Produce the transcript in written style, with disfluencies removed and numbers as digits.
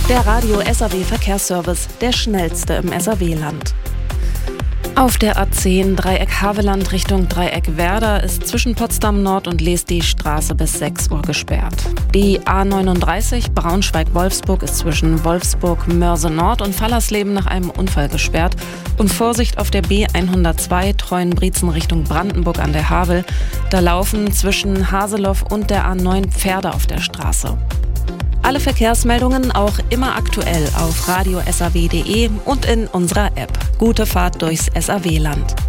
Der Radio SAW Verkehrsservice, der schnellste im SAW-Land. Auf der A10 Dreieck Havelland Richtung Dreieck Werder ist zwischen Potsdam Nord und Lees die Straße bis 6 Uhr gesperrt. Die A39 Braunschweig-Wolfsburg ist zwischen Wolfsburg-Mörse Nord und Fallersleben nach einem Unfall gesperrt. Und Vorsicht auf der B102 Treuenbrietzen Richtung Brandenburg an der Havel. Da laufen zwischen Haseloff und der A9 Pferde auf der Straße. Alle Verkehrsmeldungen auch immer aktuell auf radiosaw.de und in unserer App. Gute Fahrt durchs SAW-Land.